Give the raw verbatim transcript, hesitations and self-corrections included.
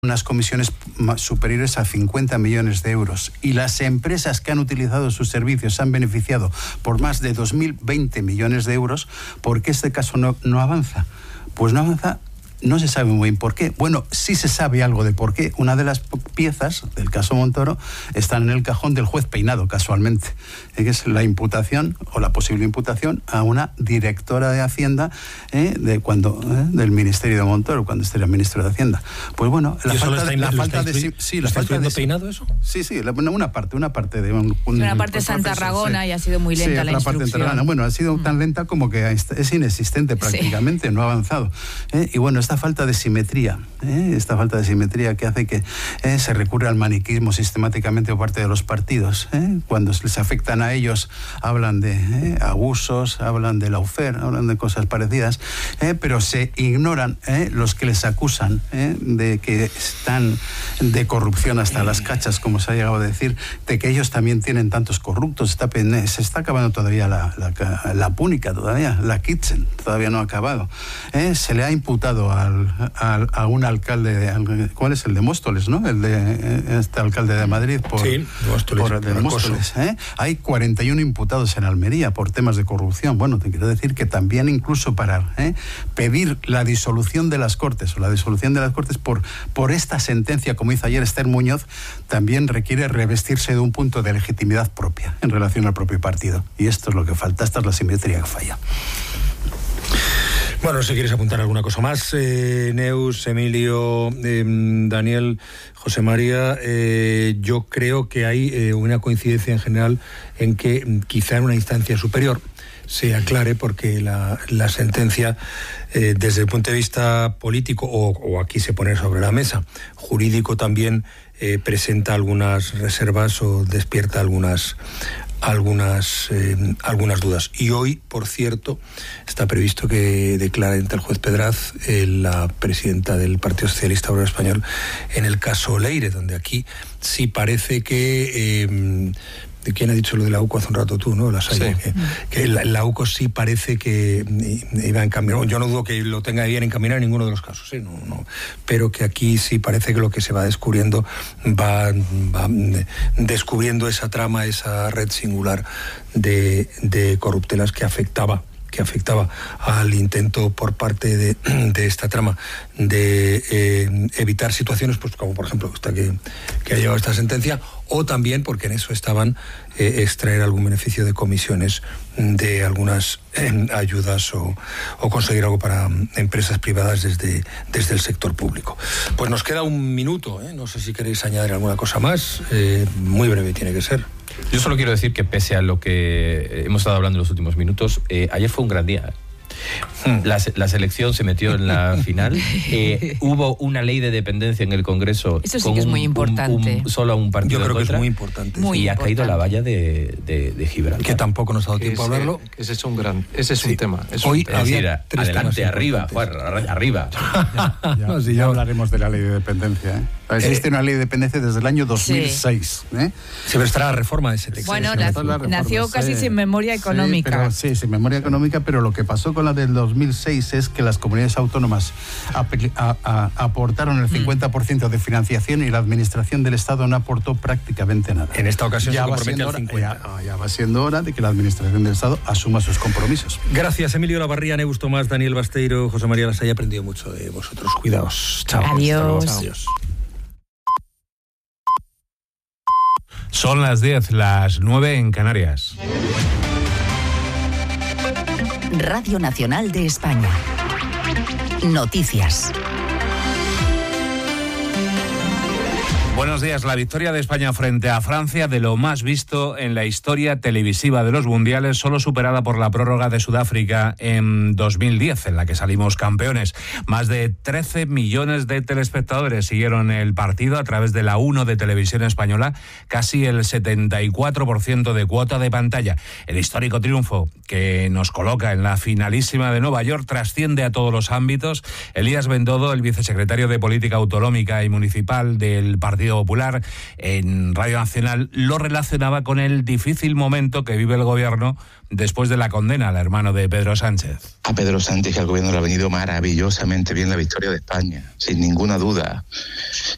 unas comisiones superiores a cincuenta millones de euros. Y las empresas que han utilizado sus servicios se han beneficiado por más de dos mil veinte millones de euros. ¿Por qué este caso no, no avanza? Pues no avanza. No se sabe muy bien por qué. Bueno, sí se sabe algo de por qué. Una de las piezas del caso Montoro está en el cajón del juez Peinado, casualmente, que es la imputación o la posible imputación a una directora de Hacienda eh, de cuando eh, del Ministerio de Montoro, cuando este era ministro de Hacienda. Pues bueno, la falta de la falta de sí, la falta de Peinado eso. Sí, sí, una parte, una parte de un, un una parte de Santa Tarragona sí. Y ha sido muy lenta sí, la instrucción. Parte bueno, ha sido mm. tan lenta como que es inexistente prácticamente, sí. No ha avanzado. Eh, y bueno, esta falta de simetría, ¿eh? esta falta de simetría que hace que eh, se recurre al maniquismo sistemáticamente por parte de los partidos. ¿eh? Cuando les afectan a ellos, hablan de eh, abusos, hablan de lawfare, hablan de cosas parecidas, eh, pero se ignoran eh, los que les acusan eh, de que están de corrupción hasta las cachas, como se ha llegado a decir, de que ellos también tienen tantos corruptos. Está, se está acabando todavía la, la, la púnica, todavía, la Kitchen, todavía no ha acabado. Eh, se le ha imputado al A, a un alcalde, de, ¿cuál es el de Móstoles, no? El de este alcalde de Madrid por, sí, Móstoles, por, de Móstoles, ¿eh? Hay cuarenta y uno imputados en Almería por temas de corrupción. Bueno, te quiero decir que también incluso para ¿eh? pedir la disolución de las Cortes o la disolución de las Cortes por, por esta sentencia, como hizo ayer Esther Muñoz, también requiere revestirse de un punto de legitimidad propia en relación al propio partido. Y esto es lo que falta, esta es la simetría que falla. Bueno, si quieres apuntar alguna cosa más, eh, Neus, Emilio, eh, Daniel, José María, eh, yo creo que hay eh, una coincidencia en general en que quizá en una instancia superior se aclare, porque la, la sentencia, eh, desde el punto de vista político, o, o aquí se pone sobre la mesa, jurídico también, eh, presenta algunas reservas o despierta algunas algunas eh, algunas dudas. Y hoy, por cierto, está previsto que declare ante el juez Pedraz eh, la presidenta del Partido Socialista Obrero Español en el caso Leire, donde aquí sí parece que eh, ¿de quién ha dicho lo de la U C O hace un rato tú, no? La Salle, sí. que, que la, la U C O sí parece que iba a encaminar. Yo no dudo que lo tenga bien encaminado en ninguno de los casos, ¿eh? no, no. Pero que aquí sí parece que lo que se va descubriendo va, va descubriendo esa trama, esa red singular de, de corruptelas que afectaba que afectaba al intento por parte de, de esta trama de eh, evitar situaciones, pues como por ejemplo esta que, que ha llegado esta sentencia, o también porque en eso estaban eh, extraer algún beneficio de comisiones de algunas eh, ayudas o, o conseguir algo para um, empresas privadas desde, desde el sector público. Pues nos queda un minuto, ¿eh? No sé si queréis añadir alguna cosa más, eh, muy breve tiene que ser. Yo solo quiero decir que pese a lo que hemos estado hablando en los últimos minutos, eh, ayer fue un gran día. La, la selección se metió en la final. Eh, hubo una ley de dependencia en el Congreso. Eso sí que es muy importante. Un, un, solo un partido. Yo creo contra, que es muy importante. Muy y importante. Ha caído la valla de, de, de Gibraltar. Que tampoco nos ha dado tiempo ese, a hablarlo. Ese es un gran, ese es sí. un tema. Es Hoy un, había decir, tres adelante, arriba, fuera, arriba. ya, no, si ya hablaremos de la ley de dependencia. ¿eh? Existe eh, una ley de dependencia desde el año dos mil seis. Sí. ¿eh? Se ve estará la reforma de ese texto. Bueno, la, la reforma, nació casi sí. sin memoria económica. Sí, pero, sí, sin memoria económica, pero lo que pasó con la del dos mil seis es que las comunidades autónomas a, a, a, aportaron el cincuenta por ciento de financiación y la administración del Estado no aportó prácticamente nada. En esta ocasión ya se compromete al cincuenta por ciento. Ya, ya va siendo hora de que la administración del Estado asuma sus compromisos. Gracias, Emilio Lavarría, Neus Tomás, Daniel Basteiro, José María Lasalle. He aprendido mucho de vosotros. Cuidaos. Chao. Adiós. Chao. Adiós. Son las diez, las nueve en Canarias. Radio Nacional de España. Noticias. Buenos días. La victoria de España frente a Francia, de lo más visto en la historia televisiva de los mundiales, solo superada por la prórroga de Sudáfrica en dos mil diez, en la que salimos campeones. Más de trece millones de telespectadores siguieron el partido a través de la uno de Televisión Española, casi el setenta y cuatro por ciento de cuota de pantalla. El histórico triunfo que nos coloca en la finalísima de Nueva York trasciende a todos los ámbitos. Elías Bendodo, el vicesecretario de Política Autonómica y Municipal del Partido Popular, en Radio Nacional, lo relacionaba con el difícil momento que vive el gobierno después de la condena al hermano de Pedro Sánchez. A Pedro Sánchez, que al gobierno le ha venido maravillosamente bien la victoria de España, sin ninguna duda.